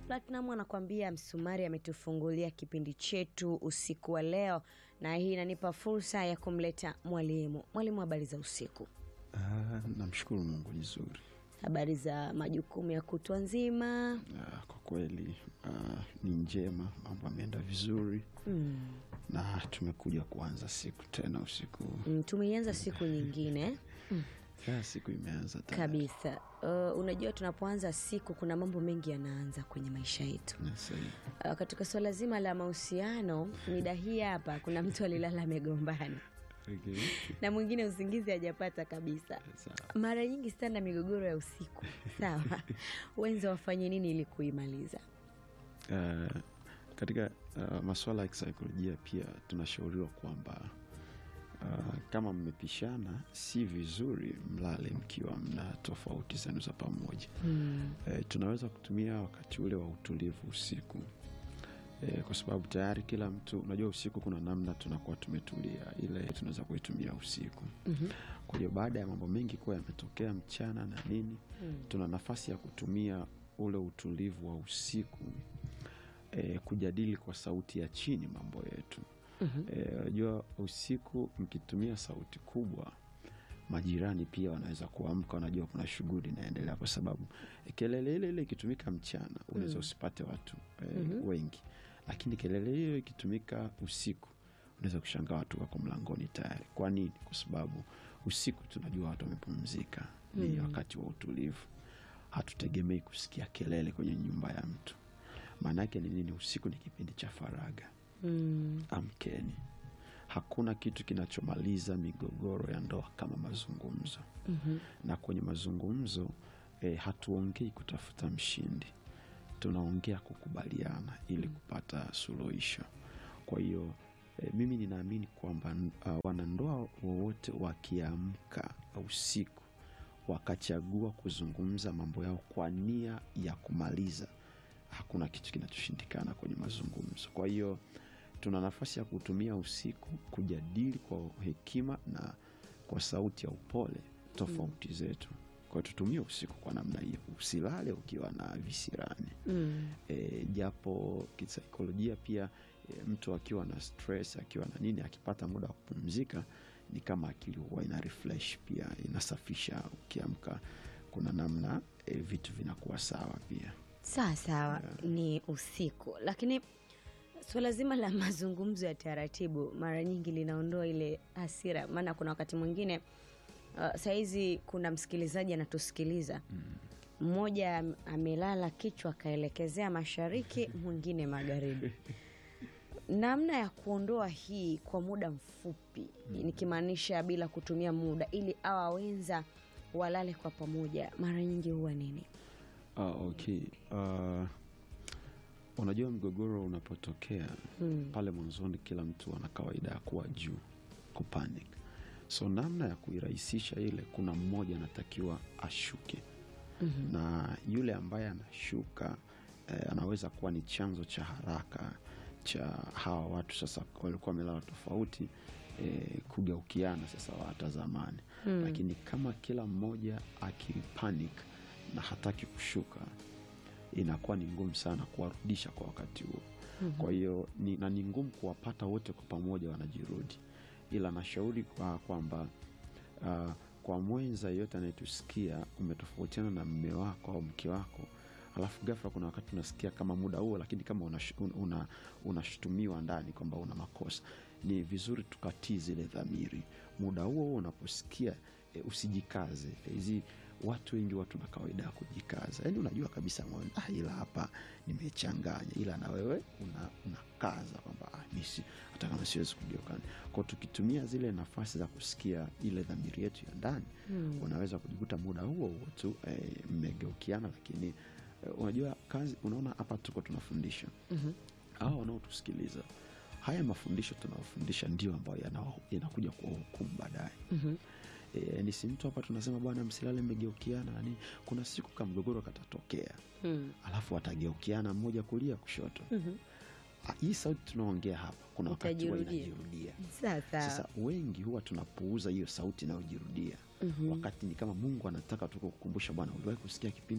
Platinum anakuambia msumari ametufungulia kipindi chetu usiku wa leo, na hii inanipa fursa ya kumleta mwalimu. Mwalimu, habari za usiku? Namshukuru Mungu vizuri. Habari za majukumu ya kutwa nzima? Kwa kweli ni njema, mambo yameenda vizuri. Na tumekuja kuanza siku tena usiku. Tumeanza siku nyingine. Siku imeanza tena Kabisa. Unajua tunapoanza siku kuna mambo mengi yanaanza kwenye maisha yetu. Katika swala zima la mahusiano, mida hii hapa kuna mtu alilala amegombana. Na mwingine usingizi hajapata kabisa. Mara nyingi sana migogoro ya usiku. Sawa. Wenza wafanye nini ili kuimaliza? Katika masuala ya kisaikolojia pia tunashauriwa kwamba kama mmepishana si vizuri mlale mkiwa mna tofauti zenu za pamoja. Tunaweza kutumia wakati ule wa utulivu usiku. Kwa sababu tayari kila mtu, unajua usiku kuna namna tunakuwa tumetulia, ile tunaweza kuitumia usiku. Kwa hiyo baada ya mambo mengi kuwa yametokea mchana na nini, tuna nafasi ya kutumia ule utulivu wa usiku kujadili kwa sauti ya chini mambo yetu. Unajua usiku mkitumia sauti kubwa, majirani pia wanaweza kuamka, wanajua kuna shughuli inaendelea, kwa sababu kelele ile ikitumika mchana unaweza usipate watu wengi, lakini kelele hiyo ikitumika usiku unaweza kushangaa watu wako mlangoni tayari. Kwa nini? Kwa sababu usiku tunajua watu wamepumzika, ni wakati wa utulivu. Hatutegemei kusikia kelele kwenye nyumba ya mtu. Maana yake ni nini? Usiku ni kipindi cha faragha. Amkeni. Hakuna kitu kinachomaliza migogoro ya ndoa kama mazungumzo. Na kwenye mazungumzo hatuongei kutafuta mshindi, tunaongea kukubaliana ili kupata suluhisho. Kwa hiyo mimi ninaamini kwamba wanandoa wowote wakiamka usiku wakachagua kuzungumza mambo yao kwa nia ya kumaliza, hakuna kitu kinachoshindikana kwenye mazungumzo. Kwa hiyo tuna nafasi ya kutumia usiku kujadili kwa hekima na kwa sauti ya upole tofauti zetu. Kwa tutumie usiku kwa namna hiyo. Usilale ukiwa na visirani. Japo kisaikolojia pia mtu akiwa na stress, akiwa na nini, akipata muda wa kupumzika, ni kama akili huwa ina refresh pia, inasafisha. Ukiamka kuna namna vitu vinakuwa sawa pia. Sawa. Ni usiku. Lakini swala zima la mazungumzo ya taratibu mara nyingi linaondoa ile hasira. Maana kuna wakati mwingine saizi kuna msikilizaji anatusikiliza, mmoja amelala kichwa kaelekezea mashariki, mwingine magharibi. Namna ya kuondoa hii kwa muda mfupi, nikimaanisha bila kutumia muda, ili hawa wenza walale kwa pamoja, mara nyingi huwa nini? Okay. Unajua mgogoro unapotokea pale mwanzoni kila mtu ana kawaida ya kuwa juu, kupanic. So namna ya kuirahisisha ile, kuna mmoja anatakiwa ashuke. Na yule ambaye anashuka anaweza kuwa ni chanzo cha haraka cha hawa watu sasa walikuwa wamelala tofauti kugeukiana sasa watazamani. Lakini kama kila mmoja akipanic na hataki kushuka, inakuwa ni ngumu sana kuwarudisha kwa wakati huo. Kwa hiyo ni ngumu kuwapata wote kwa pamoja wanajirudi. Ila nashauri kwamba kwa mwenza yote anayetusikia, umetofautiana na mume wako au mke wako, alafu ghafla kuna wakati unasikia kama muda huo, lakini kama unashutumiwa ndani kwamba una makosa, ni vizuri tukatii zile dhamiri. Muda huo unaposikia usijikaze. Hizi watu wengi na kawaida ya kujikaza. Yaani unajua kabisa ila hapa nimechanganya, ila na wewe unakaza kwamba nisi hata kama siwezi kugeuka. Kwa tukitumia zile nafasi za kusikia ile dhamiri yetu ya ndani, unaweza kujikuta muda huo tu mmegeukiana. Lakini unajua kazi, unaona hapa tuko tunafundisha. Hao wanaotusikiliza, haya mafundisho tunayofundisha ndio ambayo yanakuja kwa hukumu baadaye. Ni si mtu hapa tunasema bwana msilale mmegeukiana nani, kuna siku kama mgogoro katatokea, alafu watageukiana mmoja kulia kushoto. Hii sauti tunaongea hapa kuna wakati inajirudia. Sasa wengi huwa tunapuuza hiyo sauti inayojirudia. Wakati ni kama Mungu anataka tukukumbusha, bwana uliwahi kusikia kipindi cha redio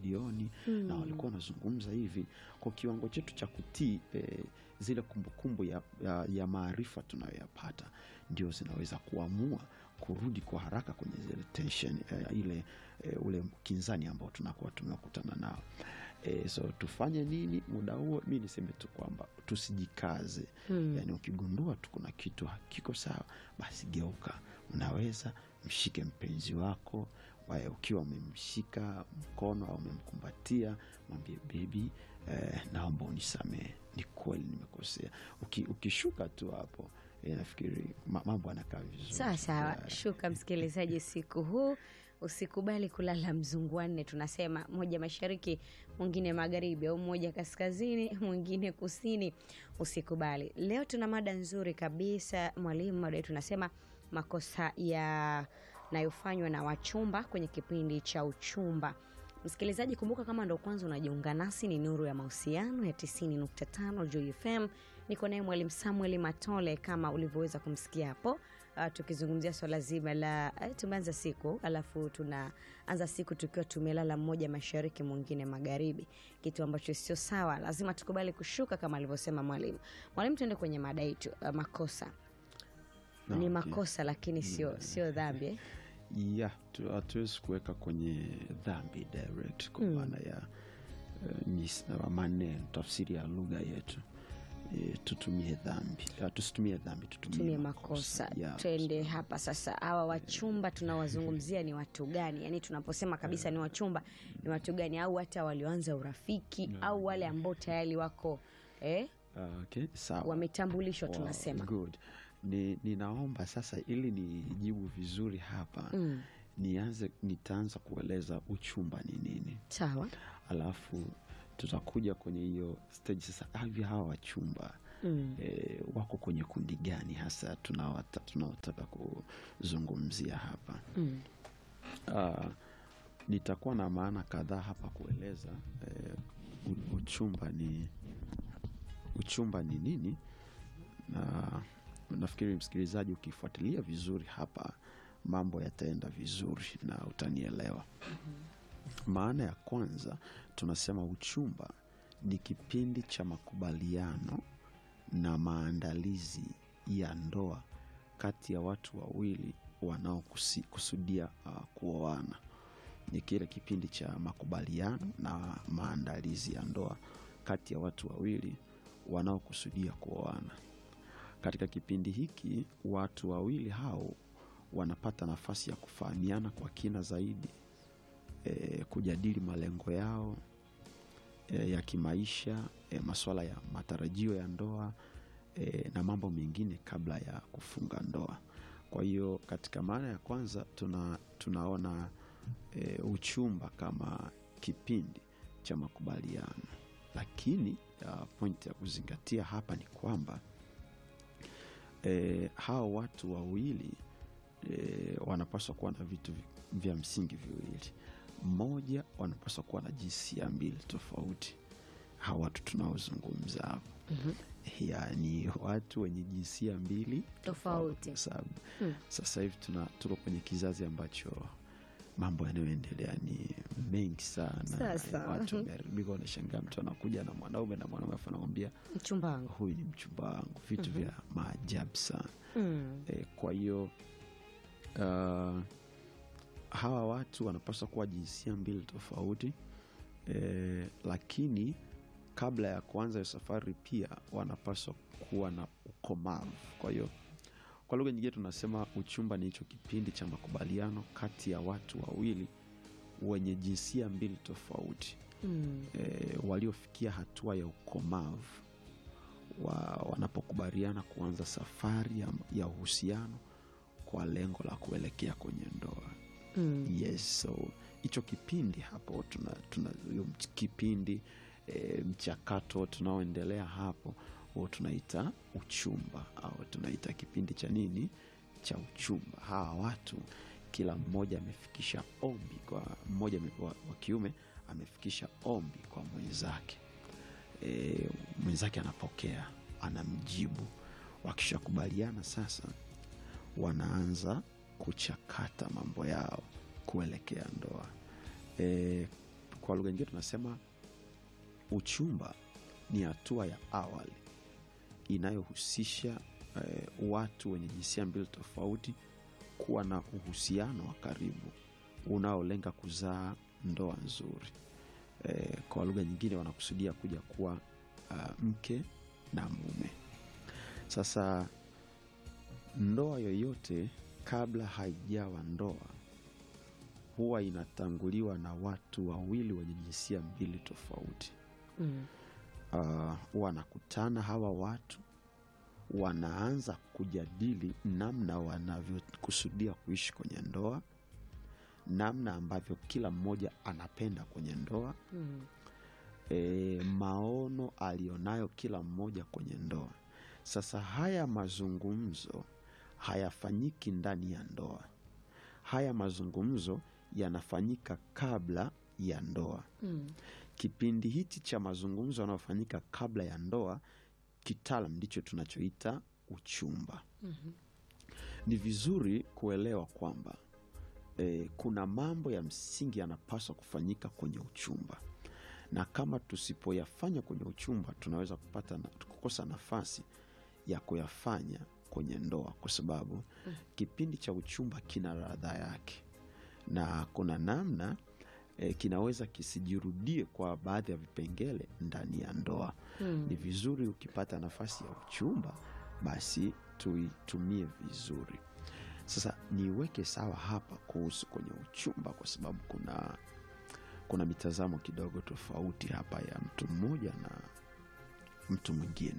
redioni na walikuwa wanazungumza hivi. Kwa kiwango chetu cha kutii zile kumbukumbu ya maarifa tunayoyapata ndio zinaweza kuamua kurudi kwa haraka kwenye zile tension ule kinzani ambao tunakuwa tumekutana nao. So tufanye nini muda huo? Mimi niseme tu kwamba tusijikaze. Yani ukigundua tu kuna kitu hakiko sawa, basi geuka. Unaweza mshike mpenzi wako, ukiwa umemshika mkono au umemkumbatia, mwambie baby, naomba unisamehe, ni kweli nimekosea. Ukishuka tu hapo, nafikiri mambo yanakaa vizuri. Sawa sawa. Shuka msikilizaji siku huu. Usikubali kulala mzungu wanne, tunasema moja mashariki, mwingine magharibi, au moja kaskazini, mwingine kusini. Usikubali. Leo tuna mada nzuri kabisa mwalimu. Mada tunasema makosa yanayofanywa na wachumba kwenye kipindi cha uchumba. Msikilizaji, kumbuka kama ndo kwanza unajiunga nasi, ni Nuru ya Mahusiano ya 90.5 Joy FM. Niko naye mwalimu Samuel Matole kama ulivyoweza kumsikia hapo. Tukizungumzia swala zima la tumeanza siku, alafu tunaanza siku tukiwa tumelala mmoja mashariki, mwingine magharibi, kitu ambacho sio sawa. Lazima tukubali kushuka kama alivyosema mwalimu. Mwalimu, tuende kwenye mada yetu. Makosa ni makosa, lakini sio dhambi. Hatuwezi kuweka kwenye dhambi direct kwa maana ya maneno, tafsiri ya lugha yetu. Tutumie dhambi, tusitumie dhambi, tutumie makosa. Twende hapa sasa. Hawa wachumba tunawazungumzia ni watu gani? Yani tunaposema kabisa ni wachumba, ni watu gani? Au hata walioanza urafiki, au wale ambao tayari wako sawa, wametambulishwa tunasema. Good. Ninaomba sasa ili nijibu vizuri hapa, nitaanza kueleza uchumba ni nini. Sawa. Alafu tutakuja kwenye hiyo stage sasa, hawa wachumba wako kwenye kundi gani hasa tunaotaka kuzungumzia hapa. Nitakuwa na maana kadhaa hapa kueleza uchumba ni nini, na nafikiri msikilizaji ukifuatilia vizuri hapa mambo yataenda vizuri na utanielewa. Maana ya kwanza, tunasema uchumba ni kipindi cha makubaliano na maandalizi ya ndoa kati ya watu wawili wanaokusudia kuoana. Ni kile kipindi cha makubaliano na maandalizi ya ndoa kati ya watu wawili wanaokusudia kuoana. Katika kipindi hiki watu wawili hao wanapata nafasi ya kufahamiana kwa kina zaidi, kujadili malengo yao ya kimaisha, masuala ya matarajio ya ndoa, na mambo mengine kabla ya kufunga ndoa. Kwa hiyo katika maana ya kwanza tunaona uchumba kama kipindi cha makubaliano. Lakini point ya kuzingatia hapa ni kwamba hao watu wawili wanapaswa kuwa na vitu vya msingi viwili. Mmoja, wanapaswa kuwa na jinsia mbili tofauti. Hao watu tunaozungumza hapo, yani watu wenye jinsia mbili tofauti. Sababu sasa hivi tuko kwenye kizazi ambacho mambo yanayoendelea ni mengi sana. Watu wameharibika, wanashangaa mtu anakuja na mwanaume na mwanaume anamwambia mchumba wangu, huyu ni mchumba wangu, vitu vya maajabu sana. Kwa hiyo hawa watu wanapaswa kuwa jinsia mbili tofauti, lakini kabla ya kuanza safari pia wanapaswa kuwa na ukomavu. Kwa hiyo kwa lugha nyingine tunasema uchumba ni hicho kipindi cha makubaliano kati ya watu wawili wenye jinsia mbili tofauti, waliofikia hatua ya ukomavu wanapokubaliana kuanza safari ya uhusiano kwa lengo la kuelekea kwenye ndoa. Yes, so hicho kipindi hapo tuna kipindi mchakato tunaoendelea hapo tunaita uchumba, au tunaita kipindi cha nini, cha uchumba. Hawa watu kila mmoja amefikisha ombi kwa mmoja wa kiume, amefikisha ombi kwa mwenzake. Mwenzake anapokea, anamjibu. Wakishakubaliana sasa wanaanza kuchakata mambo yao kuelekea ndoa. kwa lugha nyingine tunasema uchumba ni hatua ya awali inayohusisha watu wenye jinsia mbili tofauti kuwa na uhusiano wa karibu unaolenga kuzaa ndoa nzuri. Kwa lugha nyingine wanakusudia kuja kuwa mke na mume. Sasa ndoa yoyote kabla haijawa ndoa huwa inatanguliwa na watu wawili wenye jinsia mbili tofauti. Wanakutana hawa watu, wanaanza kujadili namna wanavyokusudia kuishi kwenye ndoa, namna ambavyo kila mmoja anapenda kwenye ndoa, maono alionayo kila mmoja kwenye ndoa. Sasa haya mazungumzo hayafanyiki ndani ya ndoa. Haya mazungumzo yanafanyika kabla ya ndoa. Kipindi hichi cha mazungumzo yanayofanyika kabla ya ndoa, kitaalam ndicho tunachoita uchumba. Ni vizuri kuelewa kwamba kuna mambo ya msingi yanapaswa kufanyika kwenye uchumba, na kama tusipoyafanya kwenye uchumba tunaweza kukosa nafasi ya kuyafanya kwenye ndoa, kwa sababu kipindi cha uchumba kina ladha yake, na kuna namna kinaweza kisijirudie kwa baadhi ya vipengele ndani ya ndoa. Ni vizuri ukipata nafasi ya uchumba basi tuitumie vizuri. Sasa niweke sawa hapa kuhusu kwenye uchumba, kwa sababu kuna mitazamo kidogo tofauti hapa ya mtu mmoja na mtu mwingine.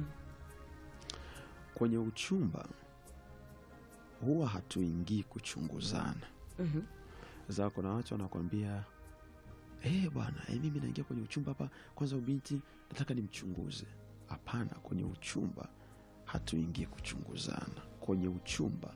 Kwenye uchumba huwa hatuingii kuchunguzana. Sasa kuna watu wanakuambia bwana, mimi naingia kwenye uchumba hapa, kwanza ubinti nataka nimchunguze. Hapana, kwenye uchumba hatuingii kuchunguzana. Kwenye uchumba